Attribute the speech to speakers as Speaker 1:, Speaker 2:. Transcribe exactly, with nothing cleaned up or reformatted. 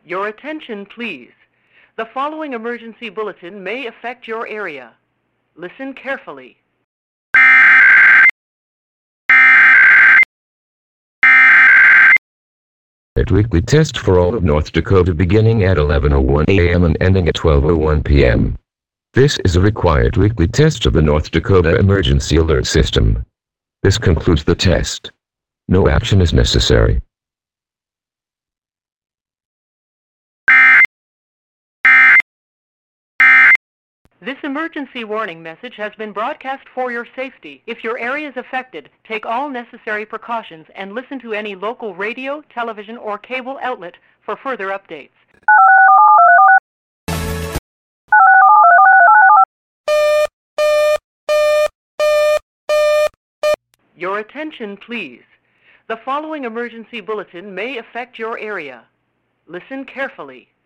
Speaker 1: Your attention, please. The following emergency bulletin may affect your area. Listen carefully.
Speaker 2: Weekly test for all of North Dakota beginning at eleven oh one a m and ending at twelve oh one p m This is a required weekly test of the North Dakota Emergency Alert System. This concludes the test. No action is necessary.
Speaker 1: This emergency warning message has been broadcast for your safety. If your area is affected, take all necessary precautions and listen to any local radio, television, or cable outlet for further updates. Your attention, please. The following emergency bulletin may affect your area. Listen carefully.